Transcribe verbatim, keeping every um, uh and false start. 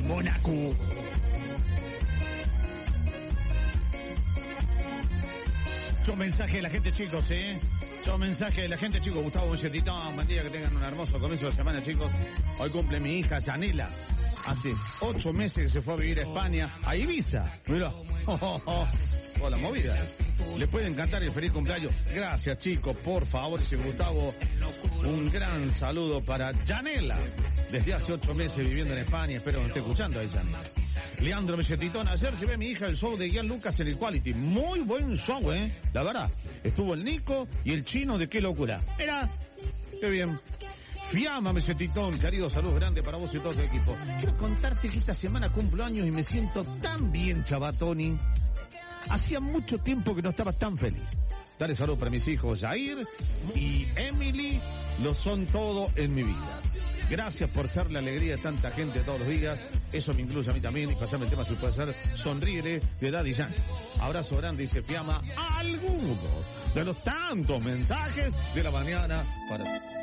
Mónaco. Yo mensaje de la gente, chicos, ¿eh? Yo mensaje de la gente, chicos. Gustavo Belletitón, buen día, que tengan un hermoso comienzo de semana, chicos. Hoy cumple mi hija, Yanela. Hace ocho meses que se fue a vivir a España, a Ibiza. Mira, oh, oh, oh. Toda la movida. Le puede encantar el feliz cumpleaños. Gracias, chicos, por favor, dice Gustavo. Un gran saludo para Yanela. Desde hace ocho meses viviendo en España. Espero que me esté escuchando ahí, Yanela. Leandro Belletitón, ayer se ve a mi hija el show de Ian Lucas en el Quality. Muy buen show, eh. La verdad. Estuvo el Nico y el Chino de Qué Locura. Mira, qué bien. Fiamma, Belletitón, querido, salud grande para vos y todo tu equipo. Quiero contarte que esta semana cumplo años y me siento tan bien, Chabatoni. Hacía mucho tiempo que no estaba tan feliz. Dale salud para mis hijos Jair y Emily, lo son todo en mi vida. Gracias por ser la alegría de tanta gente todos los días. Eso me incluye a mí también. Y pasarme el tema si puede ser Sonríe de Daddy Yankee. Abrazo grande, dice Fiamma. Algunos de los tantos mensajes de la mañana para